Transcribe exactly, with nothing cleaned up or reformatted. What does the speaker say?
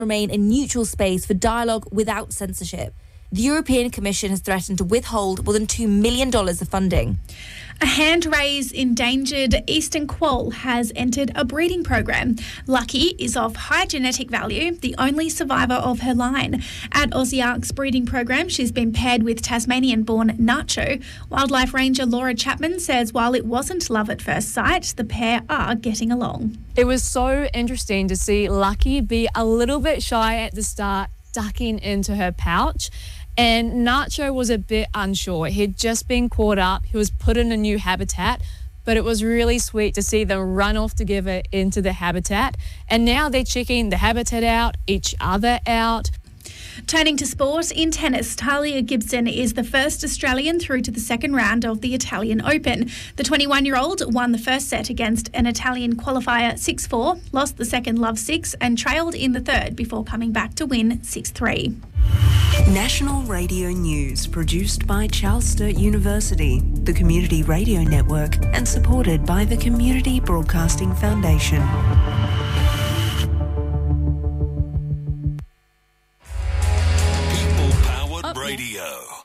remain a neutral space for dialogue without censorship. The European Commission has threatened to withhold more than two million dollars of funding. A hand-raised endangered eastern quoll has entered a breeding program. Lucky is of high genetic value, the only survivor of her line. At Aussiark's breeding program, she's been paired with Tasmanian-born Nacho. Wildlife Ranger Laura Chapman says while it wasn't love at first sight, the pair are getting along. It was so interesting to see Lucky be a little bit shy at the start, ducking into her pouch. And Nacho was a bit unsure. He'd just been caught up. He was put in a new habitat, but it was really sweet to see them run off together into the habitat. And now they're checking the habitat out, each other out. Turning to sport, in tennis, Talia Gibson is the first Australian through to the second round of the Italian Open. The twenty-one-year-old won the first set against an Italian qualifier six four, lost the second love six and trailed in the third before coming back to win six three. National Radio News, produced by Charles Sturt University, the Community Radio Network, and supported by the Community Broadcasting Foundation.